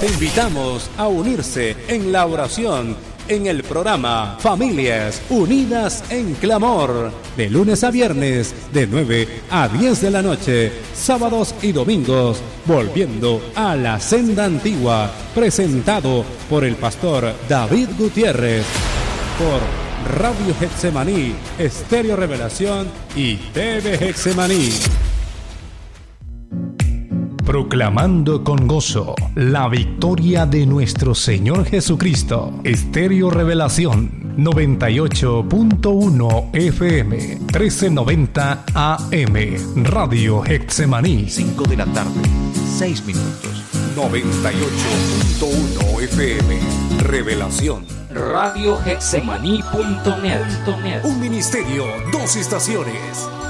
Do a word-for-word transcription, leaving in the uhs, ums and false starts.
Te invitamos a unirse en la oración en el programa Familias Unidas en Clamor, de lunes a viernes, de nueve a diez de la noche, sábados y domingos, volviendo a la senda antigua, presentado por el pastor David Gutiérrez, por Radio Getsemaní, Estéreo Revelación y T V Getsemaní. Proclamando con gozo la victoria de nuestro Señor Jesucristo. Estéreo Revelación noventa y ocho punto uno F M, trece noventa A M. Radio Getsemaní. cinco de la tarde, seis minutos. noventa y ocho punto uno F M. Revelación. Radio Getsemaní punto net. Un ministerio, dos estaciones.